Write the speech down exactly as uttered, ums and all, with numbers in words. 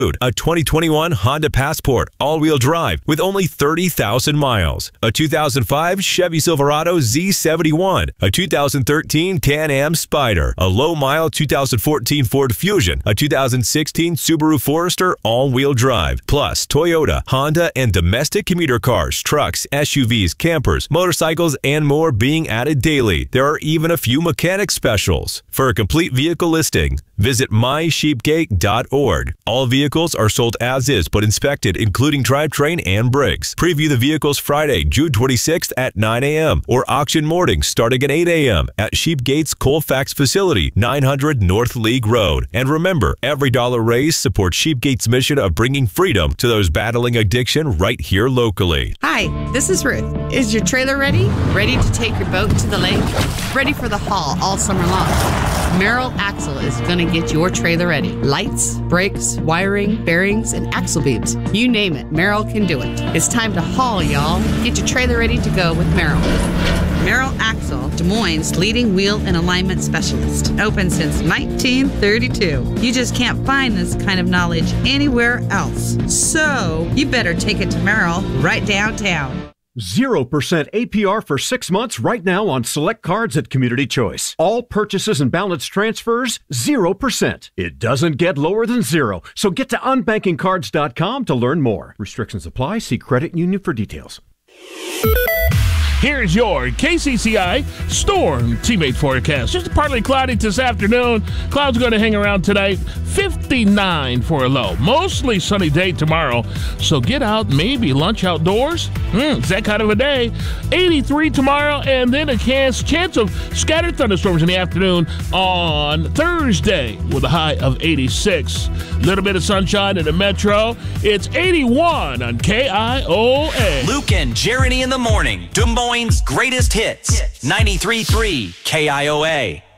A twenty twenty-one Honda Passport all-wheel drive with only thirty thousand miles. A two thousand five Chevy Silverado Z seventy-one. A two thousand thirteen Can-Am Spyder. A low-mile two thousand fourteen Ford Fusion. A two thousand sixteen Subaru Forester all-wheel drive. Plus Toyota, Honda, and domestic commuter cars, trucks, S U Vs, campers, motorcycles, and more being added daily. There are even a few mechanic specials. For a complete vehicle listing, visit my sheepgate dot org. All vehicles are sold as is, but inspected, including drivetrain and brakes. Preview the vehicles Friday, June twenty-sixth at nine a m or auction morning starting at eight a m at Sheepgate's Colfax facility, nine hundred North League Road. And remember, every dollar raised supports Sheepgate's mission of bringing freedom to those battling addiction right here locally. Hi, this is Ruth. Is your trailer ready? Ready to take your boat to the lake? Ready for the haul all summer long? Merrill Axle is going to get your trailer ready. Lights, brakes, wiring, bearings, and axle beams. You name it, Merrill can do it. It's time to haul, y'all. Get your trailer ready to go with Merrill. Merrill Axle, Des Moines' leading wheel and alignment specialist. Open since nineteen thirty-two. You just can't find this kind of knowledge anywhere else. So, you better take it to Merrill right downtown. zero percent A P R for six months right now on select cards at Community Choice. All purchases and balance transfers, zero percent. It doesn't get lower than zero. So get to unbanking cards dot com to learn more. Restrictions apply. See credit union for details. Here's your K C C I Storm Teammate forecast. Just partly cloudy this afternoon. Clouds going to hang around tonight. fifty-nine for a low. Mostly sunny day tomorrow. So get out, maybe lunch outdoors. Mm, it's that kind of a day. eighty-three tomorrow, and then a chance, chance of scattered thunderstorms in the afternoon on Thursday with a high of eighty-six. Little bit of sunshine in the metro. It's eighty-one on K I O A. Luke and Jeremy in the morning. Des Moines' greatest hits. ninety-three point three K I O A.